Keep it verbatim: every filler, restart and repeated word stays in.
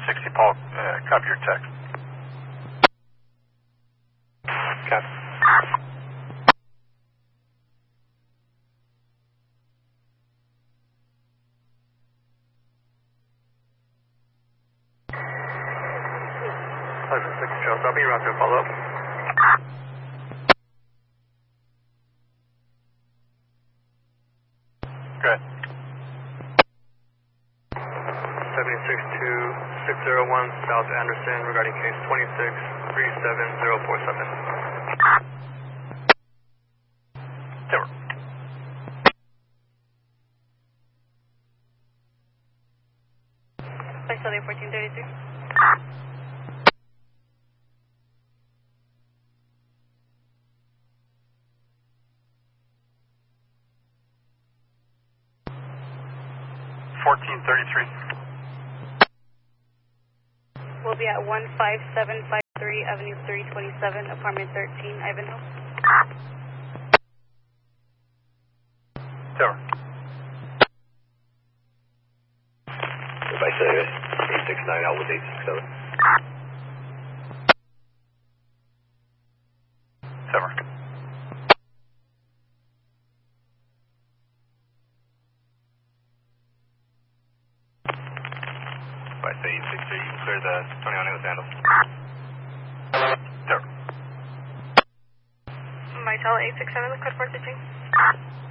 sixty, Paul, uh, copy your text. Copy. Pleasant six Charles, I'll be around to follow up. Good. seventy-six two six zero one South Anderson regarding case twenty-six three seven zero four seven. Tower. Place L A fourteen thirty-three. fourteen thirty-three. We'll be at one five seven five three Avenue three twenty-seven, apartment thirteen, Ivanhoe. Tower. If I say eight six nine out with eight six seven. Tower. If I say eight six three, you can clear the twenty-one English handle. Tower. Mitel eight six seven, code four two two.